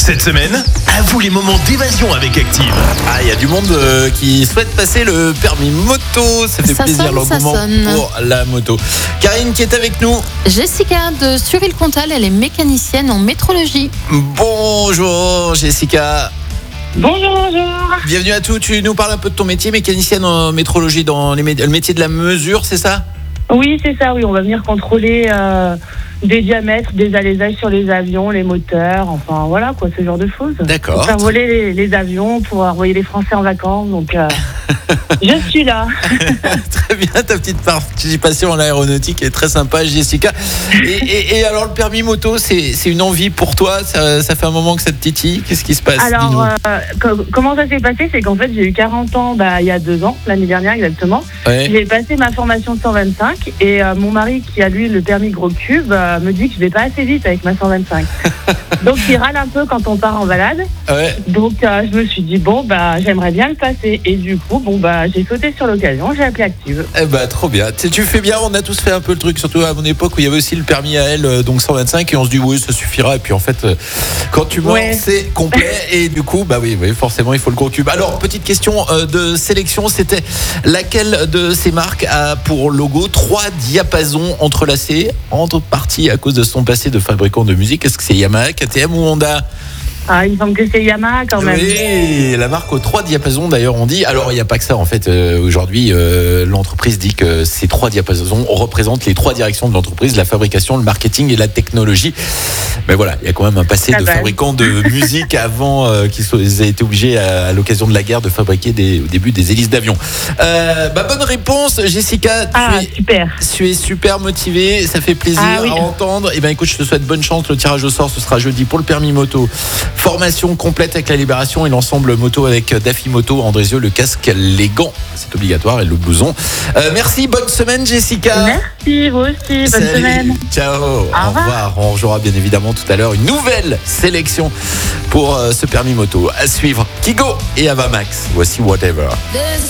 Cette semaine, à vous les moments d'évasion avec Active. Ah, il y a du monde qui souhaite passer le permis moto. Ça fait plaisir le moment pour la moto. Karine qui est avec nous. Jessica de Suril-Comtal, elle est mécanicienne en métrologie. Bonjour Jessica. Bonjour. Bienvenue à tous. Tu nous parles un peu de ton métier, mécanicienne en métrologie dans le métier de la mesure, c'est ça ? Oui, c'est ça, oui. On va venir contrôler des diamètres, des alaisages sur les avions, les moteurs, enfin voilà, quoi, ce genre de choses. D'accord. Pour faire voler les avions, pour envoyer les Français en vacances, donc je suis là. Très bien, ta petite participation en l'aéronautique est très sympa, Jessica. Et alors, le permis moto, c'est une envie pour toi ? Ça fait un moment que ça te titille ? Qu'est-ce qui se passe ? Alors, comment ça s'est passé ? C'est qu'en fait, j'ai eu 40 ans il y a 2 ans, l'année dernière exactement. Ouais. J'ai passé ma formation 125 et mon mari, qui a lui le permis gros cube, me dit que je vais pas assez vite avec ma 125. Donc, il râle un peu quand on part en balade. Ouais. Donc, je me suis dit, j'aimerais bien le passer. Et du coup, j'ai sauté sur l'occasion, j'ai appelé Active. Eh ben, trop bien. Tu fais bien, on a tous fait un peu le truc, surtout à mon époque où il y avait aussi le permis AL, donc 125, et on se dit, oui, ça suffira. Et puis, en fait, quand tu montes, c'est complet. Et du coup, oui, forcément, il faut le gros cube. Alors, petite question de sélection, c'était laquelle de ces marques a pour logo 3 diapasons entrelacés entre parties à cause de son passé de fabricant de musique? Est-ce que c'est Yamaha, KTM ou Honda? Ah, il me semble que c'est Yamaha quand même. Oui, la marque aux 3 diapasons d'ailleurs on dit. Alors il n'y a pas que ça en fait. Aujourd'hui, l'entreprise dit que ces 3 diapasons représentent les 3 directions de l'entreprise, la fabrication, le marketing et la technologie. Mais voilà, il y a quand même un passé de fabricant de musique avant qu'ils aient été obligés à l'occasion de la guerre de fabriquer au début des hélices d'avion. Bonne réponse Jessica. Tu es super motivée, ça fait plaisir à entendre. Et écoute, je te souhaite bonne chance. Le tirage au sort ce sera jeudi pour le permis moto. Formation complète avec la Libération et l'ensemble moto avec Daffy Moto, Andrézieux, le casque, les gants, c'est obligatoire, et le blouson. Merci, bonne semaine Jessica. Merci, vous aussi, bonne semaine. Ciao, au revoir. On rejouera bien évidemment tout à l'heure une nouvelle sélection pour ce permis moto. À suivre, Kigo et Avamax. Voici Whatever.